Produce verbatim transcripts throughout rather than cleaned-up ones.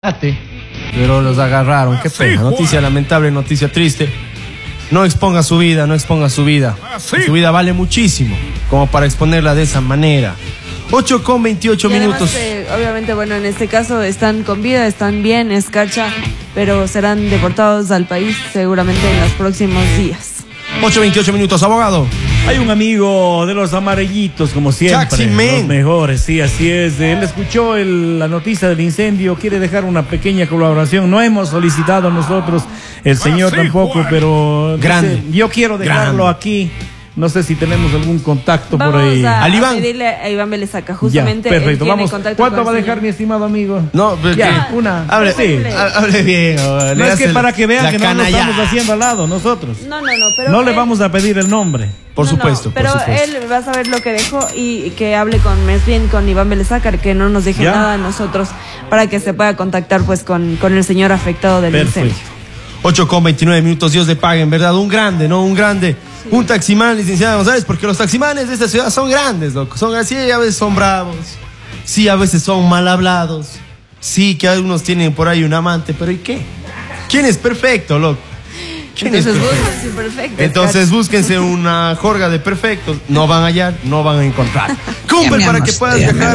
Pero los agarraron, qué pena. Noticia lamentable, noticia triste. No exponga su vida, no exponga su vida. Su vida vale muchísimo como para exponerla de esa manera. ocho con veintiocho y además, minutos. Eh, obviamente, bueno, en este caso están con vida, están bien, escarcha, pero serán deportados al país seguramente en los próximos días. ocho veintiocho minutos, abogado. Hay un amigo de los amarillitos, como siempre, los mejores, sí, así es. Él escuchó el, la noticia del incendio, quiere dejar una pequeña colaboración. No hemos solicitado nosotros, el señor ah, sí, tampoco, Juan. pero grande. Dice, yo quiero dejarlo grande. aquí. No sé si tenemos algún contacto vamos por ahí. A, a pedirle a Iván Belesaca, justamente. Ya, perfecto, vamos. ¿Cuánto va a dejar mi estimado amigo? No, pero ya, que, una. Hable, sí. hable bien. No le es que el, para que vean que no lo estamos haciendo al lado nosotros. No, no, no. Pero no él, le vamos a pedir el nombre. Por no, supuesto. No, pero por supuesto. él va a saber lo que dejó y que hable con más bien con Iván Belesaca, que no nos deje ¿Ya? nada a nosotros para que se pueda contactar pues con, con el señor afectado del perfecto. incendio. ocho con veintinueve minutos, Dios le pague, en verdad, un grande, ¿no? Un grande. Sí. Un taximán, licenciada González, porque los taximanes de esta ciudad son grandes, loco. Son así, a veces son bravos. Sí, a veces son mal hablados. Sí, que algunos tienen por ahí un amante, pero ¿y qué? ¿Quién es perfecto, loco? ¿Quién Entonces es perfecto? búsquense perfecto. Entonces búsquense una jorga de perfectos. No van a hallar, no van a encontrar. Cumple para que puedas viajar.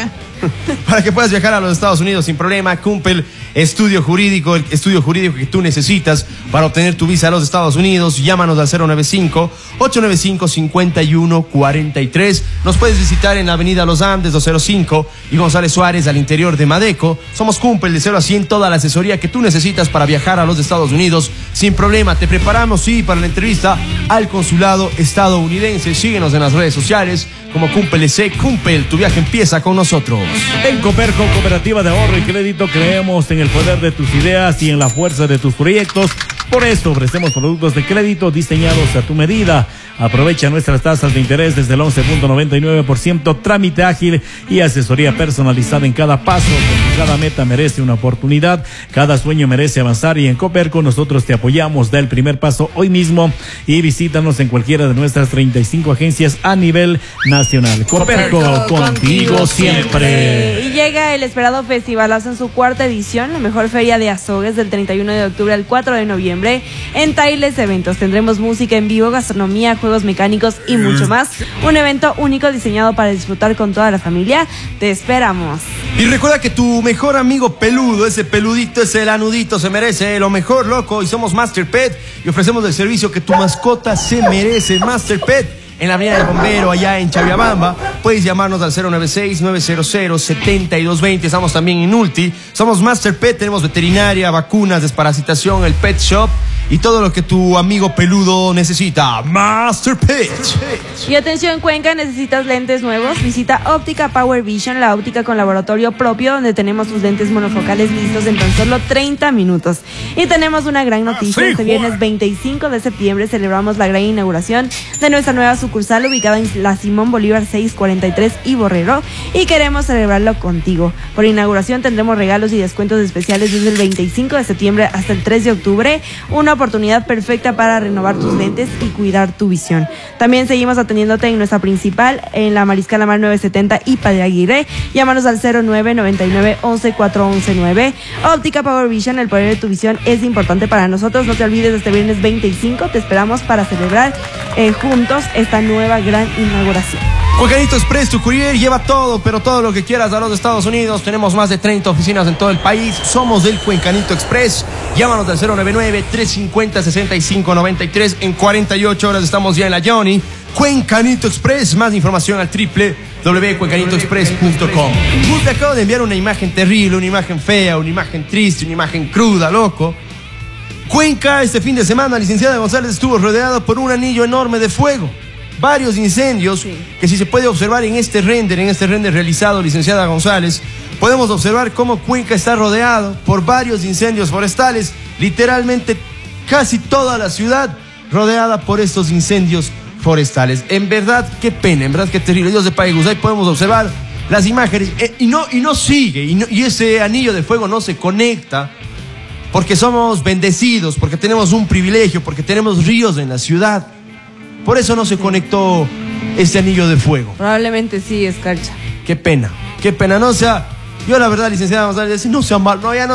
Para que puedas viajar a los Estados Unidos sin problema. Cumple el estudio jurídico, el estudio jurídico que tú necesitas para obtener tu visa a los Estados Unidos. Llámanos al cero nueve cinco, ocho nueve cinco, cinco uno cuatro tres. Nos puedes visitar en la avenida Los Andes doscientos cinco y González Suárez al interior de Madeco. Somos Cumple de cero a cien, toda la asesoría que tú necesitas para viajar a los Estados Unidos sin problema. Te preparamos, sí, para la entrevista al consulado estadounidense. Síguenos en las redes sociales como Cumple C. Cumple, tu viaje empieza con nosotros. En Coperco, Cooperativa de Ahorro y Crédito, creemos en el poder de tus ideas y en la fuerza de tus proyectos. Por esto ofrecemos productos de crédito diseñados a tu medida. Aprovecha nuestras tasas de interés desde el once punto noventa y nueve por ciento, trámite ágil y asesoría personalizada en cada paso, porque cada meta merece una oportunidad, cada sueño merece avanzar y en Coperco nosotros te apoyamos. Da el primer paso hoy mismo y visítanos en cualquiera de nuestras treinta y cinco agencias a nivel nacional. Coperco, Coperco contigo, contigo siempre. Y llega el esperado Festivalazo en su cuarta edición, la mejor feria de azogues del treinta y uno de octubre al cuatro de noviembre. En Tailes Eventos tendremos música en vivo, gastronomía, juegos mecánicos y mucho más. Un evento único diseñado para disfrutar con toda la familia. Te esperamos. Y recuerda que tu mejor amigo peludo, ese peludito, ese lanudito, se merece lo mejor, loco. Y somos Master Pet y ofrecemos el servicio que tu mascota se merece. Master Pet. En la avenida del Bombero, allá en Chaviabamba. Puedes llamarnos al cero nueve seis, nueve cero cero, siete dos dos cero. Estamos también en Ulti. Somos Master Pet, tenemos veterinaria, vacunas, desparasitación, el pet shop y todo lo que tu amigo peludo necesita. Master Pet. Y atención, Cuenca, necesitas lentes nuevos. Visita Óptica Power Vision, la óptica con laboratorio propio, donde tenemos tus lentes monofocales listos en tan solo treinta minutos. Y tenemos una gran noticia. Este viernes veinticinco de septiembre celebramos la gran inauguración de nuestra nueva sucursal ubicada en la Simón Bolívar seiscientos cuarenta y tres y Borrero, y queremos celebrarlo contigo. Por inauguración tendremos regalos y descuentos especiales desde el veinticinco de septiembre hasta el tres de octubre, una oportunidad perfecta para renovar tus lentes y cuidar tu visión. También seguimos atendiéndote en nuestra principal, en la Mariscal Amar novecientos setenta y Padre Aguirre. Llámanos al cero nueve noventa y nueve, once, cuatro once nueve. Óptica Power Vision, el poder de tu visión es importante para nosotros. No te olvides, este viernes veinticinco te esperamos para celebrar eh, juntos esta nueva gran inauguración. Cuencanito Express, tu courier lleva todo, pero todo lo que quieras a los Estados Unidos. Tenemos más de treinta oficinas en todo el país. Somos del Cuencanito Express. Llámanos al cero nueve nueve, tres cinco cero, seis cinco nueve tres. En cuarenta y ocho horas estamos ya en la Johnny. Cuencanito Express. Más información al doble u doble u doble u punto cuencanito express punto com. Te acabo de enviar una imagen terrible, una imagen fea, una imagen triste, una imagen cruda, loco. Cuenca, este fin de semana, licenciada González, estuvo rodeado por un anillo enorme de fuego. Varios incendios, sí, que si se puede observar en este render, en este render realizado, licenciada González, podemos observar cómo Cuenca está rodeado por varios incendios forestales, literalmente casi toda la ciudad rodeada por estos incendios forestales. En verdad, qué pena, en verdad, qué terrible. Dios de pague, ahí podemos observar las imágenes eh, y, no, y no sigue, y, no, y ese anillo de fuego no se conecta, porque somos bendecidos, porque tenemos un privilegio, porque tenemos ríos en la ciudad. Por eso no se conectó este anillo de fuego. Probablemente sí, escarcha. Qué pena, qué pena. No sea, yo la verdad, licenciada González, no sea mal, no, ya no.